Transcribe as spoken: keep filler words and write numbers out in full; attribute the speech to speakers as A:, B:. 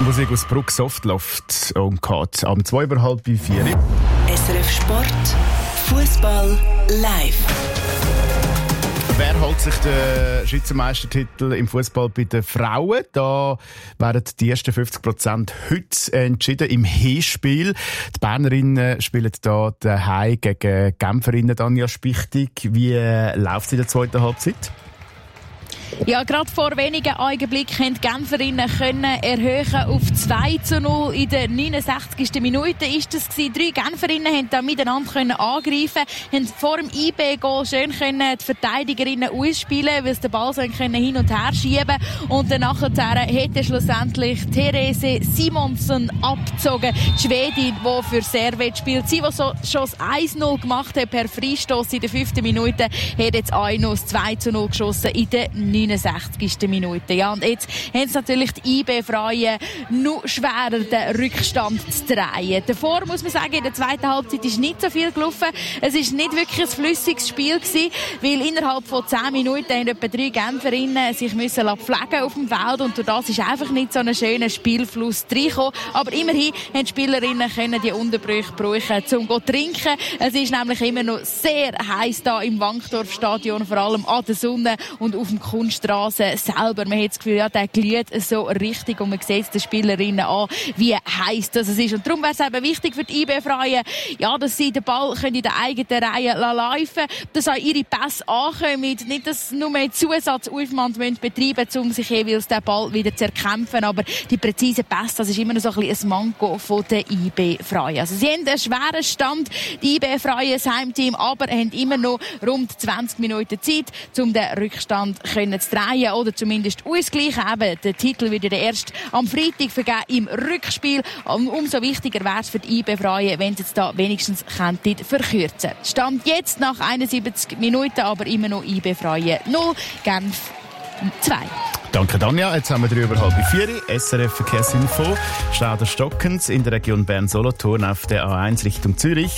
A: Musik aus Bruck Softloft und Cut am zwei über halb vier.
B: S R F Sport, Fußball live.
A: Wer holt sich den Schweizer Meistertitel im Fußball bei den Frauen? Da werden die ersten fünfzig Prozent heute entschieden im Hinspiel. Die Bernerinnen spielen da daheim gegen Genferinnen. Anja Spichtig, wie läuft es in der zweiten Halbzeit?
C: Ja, gerade vor wenigen Augenblicken können die Genferinnen können erhöhen auf zwei zu null. In der neunundsechzigsten Minute ist das gewesen. Drei Genferinnen haben da miteinander können angreifen, haben vor dem I B-Goal schön können die Verteidigerinnen ausspielen, weil sie den Ball so können hin und her schieben. Und dann nachher hätte schlussendlich Therese Simonsson abgezogen. Die Schwedin, die für Servet spielt. Sie, die so schon das eins null gemacht hat per Freistoss in der fünften Minute, hat jetzt auch noch das zwei zu null geschossen in der neunundsechzigsten Minute. Ja, und jetzt haben es natürlich die I B-Freien noch schwerer, den Rückstand zu drehen. Davor muss man sagen, in der zweiten Halbzeit ist nicht so viel gelaufen. Es ist nicht wirklich ein flüssiges Spiel gewesen, weil innerhalb von zehn Minuten haben etwa drei Genferinnen sich müssen pflegen auf dem Feld und durch das ist einfach nicht so ein schöner Spielfluss reingekommen. Aber immerhin haben die Spielerinnen können die Unterbrüche brauchen, um zu trinken. Es ist nämlich immer noch sehr heiß da im Wankdorfstadion, vor allem an der Sonne und auf dem Kunststraße selber. Man hat das Gefühl, ja, der glüht so richtig und man sieht den Spielerinnen an, wie heiß das ist. Und darum wäre es eben wichtig für die I B-Freien, ja, dass sie den Ball können in der eigenen Reihe laufen können, dass auch ihre Pässe ankommen, nicht dass nur mehr Zusatzaufwand betreiben müssen, um sich jeweils den Ball wieder zu erkämpfen. Aber die präzisen Pässe, das ist immer noch so ein bisschen ein Manko von den I B-Freien. Also sie haben einen schweren Stand, die I B-Freien, das Heimteam, aber haben immer noch rund zwanzig Minuten Zeit, um den Rückstand können zu drehen oder zumindest ausgleichen. Eben, der Titel wird ja erst am Freitag vergeben im Rückspiel. Umso wichtiger wäre es für die I B-Freien, wenn sie jetzt da wenigstens könnten verkürzen. Stand jetzt nach einundsiebzig Minuten, aber immer noch I B-Freien null, Genf zwei.
A: Danke, Danja. Jetzt haben wir drei über halb vier. S R F Verkehrsinfo. Stauder Stockens in der Region Bern-Solothurn auf der A eins Richtung Zürich.